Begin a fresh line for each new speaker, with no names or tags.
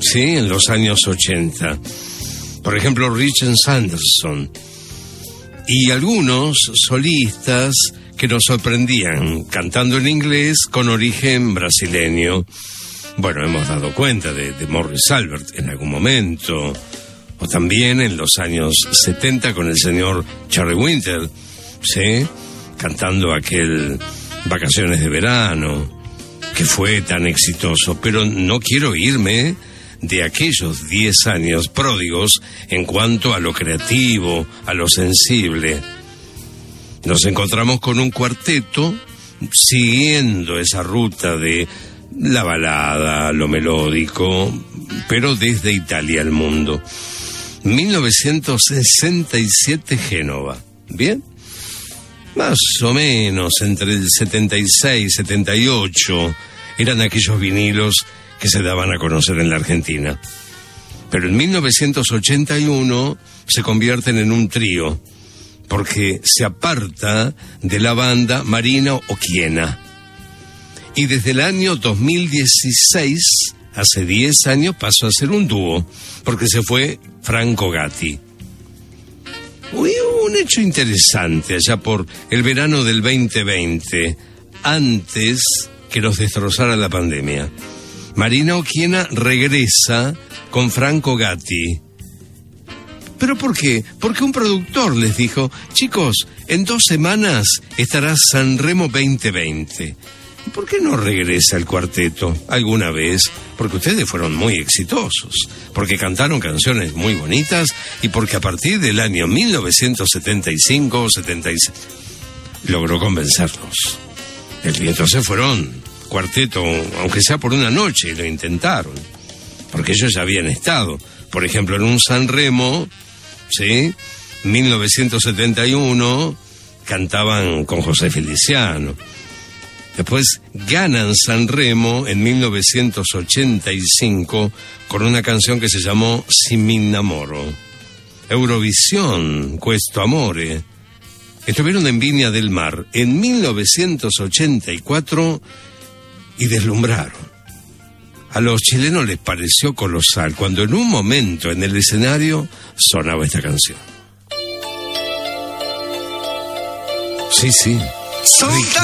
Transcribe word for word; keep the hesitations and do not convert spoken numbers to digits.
Sí, en los años ochenta. Por ejemplo, Richard Sanderson. Y algunos solistas que nos sorprendían cantando en inglés con origen brasileño. Bueno, hemos dado cuenta de, de Morris Albert en algún momento, o también en los años setenta con el señor Charlie Winter, ¿sí? Cantando aquel Vacaciones de Verano, que fue tan exitoso. Pero no quiero irme de aquellos diez años pródigos en cuanto a lo creativo, a lo sensible. Nos encontramos con un cuarteto siguiendo esa ruta de la balada, lo melódico, pero desde Italia al mundo. mil novecientos sesenta y siete, Génova. ¿Bien? Más o menos entre el setenta y seis y setenta y ocho eran aquellos vinilos que se daban a conocer en la Argentina. Pero en mil novecientos ochenta y uno se convierten en un trío, porque se aparta de la banda Marina Occhiena. Y desde el año dos mil dieciséis, hace diez años, pasó a ser un dúo, porque se fue Franco Gatti. Hubo un hecho interesante allá por el verano del veinte veinte, antes que los destrozara la pandemia. Marina Occhiena regresa con Franco Gatti. ¿Pero por qué? Porque un productor les dijo: chicos, en dos semanas estará Sanremo veinte veinte. ¿Y por qué no regresa el cuarteto alguna vez? Porque ustedes fueron muy exitosos, porque cantaron canciones muy bonitas y porque a partir del año mil novecientos setenta y cinco setenta y seis logró convencerlos. El viento se fueron. Cuarteto, aunque sea por una noche, lo intentaron, porque ellos ya habían estado, por ejemplo, en un Sanremo, ¿sí? mil novecientos setenta y uno, cantaban con José Feliciano. Después ganan Sanremo en mil novecientos ochenta y cinco con una canción que se llamó Si mi innamoro. Eurovisión, Questo amore. Estuvieron en Viña del Mar en mil novecientos ochenta y cuatro y deslumbraron. A los chilenos les pareció colosal cuando en un momento en el escenario sonaba esta canción. Sí, sí. Ricky